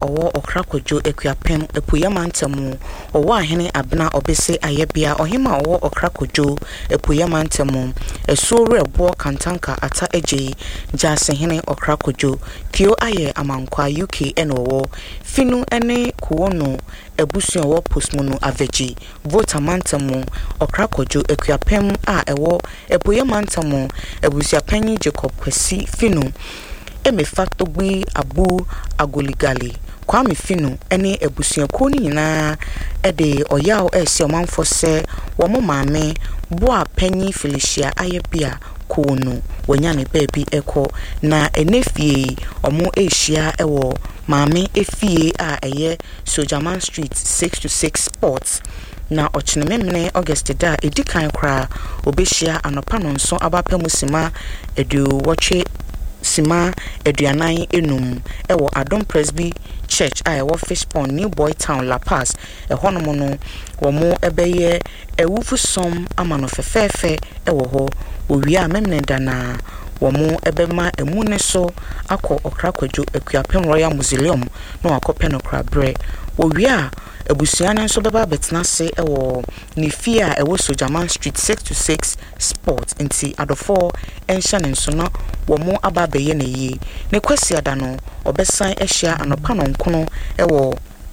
owo Okrakojo Ekuapem Epuyamantemu owo ahene abena obese ayebia ohima owo Okrakojo Epuyamantemu esore ebo kantanka ata eje jase hene Okrakojo kio aye amankwa UK enowo finu ene kuwono ebusu owo postmunu aveji voter mantemu Okrakojo Ekuapem a ewo Epuyamantemu ebusia panyi Jacob Kwesi finu Emefatobi Abu Agoligali Kwame Finu ene ebusuakuo ni nyina ede oyaw ese omanfo se wo mo maame boa panyi Felicia ayebia koonu wanyane baabi eko na enefie omo ehia ewo maame efie a eye Sojaman Street 626 Sports na ochnememne August da edikan kra obehia anopa no nso abapamusima edu woche Sima Eduanan enum ewo Adom Presby Church a ewo Fishpond New Boy Town La Paz ehonomo no wo mo ebeye ewufusom amano fefefe ewo ho owia memneda na wo mo ebema emune so akọ Okrakojo Ekuapem Royal Mausoleum no akọpe no krabre owia ebusuane nso beba betna se ewo nifia ewo Sojaman Street 626 Sports nti adofo ensha nenso na wo mo ababeye na yi ne kwasi ada no obesan ehia anopa no nkono ewo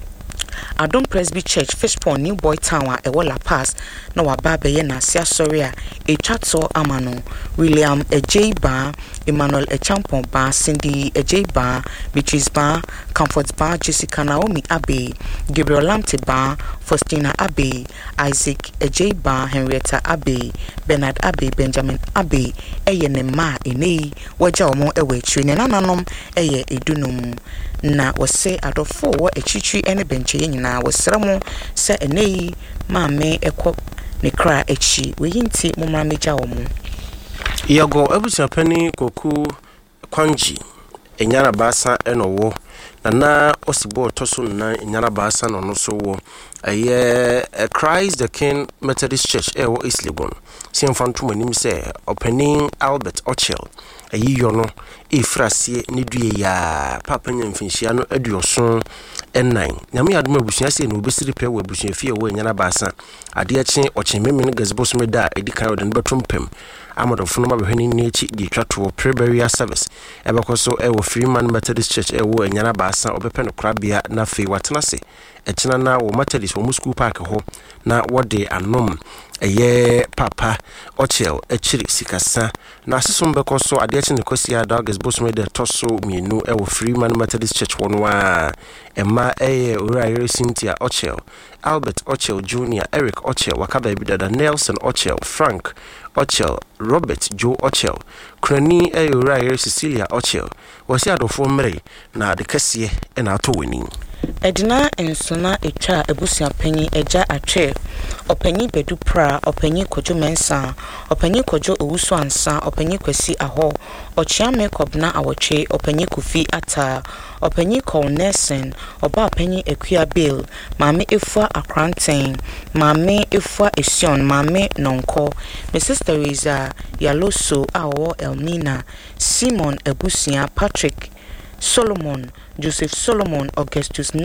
Adom Presby Church Fishpond New Boy Town ewo La Paz na wababeye na sia sori a etwato amano William Ejeba Emmanuel Echampon ba Cindy Ejeba Beatrice ba Comfort ba Jessica Naomi Abe Gabriel Lamte ba Faustina Abe Isaac Ejeba Henrietta Abe Bernard Abe Benjamin Abe eye ne ma enei waja omo ewe twi ne nananom eye edunum na wose adofo wo echichi ene benche nyina wosramo se enei maame ekọ ne kra echi weyinti momra meja omo yago abusia pani koku kwanji enyara basa enowo na osibo toso na enyara basa no so wo Christ the King Methodist Church ewo East Legon simfantum anim se opening Albert Ochel ayiyo no efrasie ne due ya papa nyamfinhia no aduoso en9 nyame adoma abusua se no obesiri pe wo abusua fie wo enyara basa ade achi ochememe gazebos meda edikan oden batompem amadofo no mabehwani ni echi di twato pre-burial service ebekoso ewo Freeman Methodist Church ewo enyara basa obepe no krabia na fe watenase echina na wo Methodist wo school park ho na wode anom papa Ochel echiri sikasa na asesum bekoso ade achi ne kosi ada gazebos meda toso mienu ewo Freeman Methodist Church wonwa Emma Uriah Cynthia Ochel Albert Ochel Jr. Eric Ochel wakaba bidada Nelson Ochel Frank Ochel Robert Joe Ochel Krani Uriah Cecilia Ochel wasi adofo mmere na de kase na atowani Edina ensona etwa ebusia panyi eja atwe opanyi bedu pra opanyi kojo mensa opanyi kojo owusu ansa opanyi kwesi aho ochia makeup na awotwe opanyi kufi ata opanyi call Nelson oba panyi ekua bill mame efua akranten mame efua esion mame nonko Mrs. Teresa Yaloso awo Elmina Simon ebusia Patrick Solomon Joseph Solomon Augustus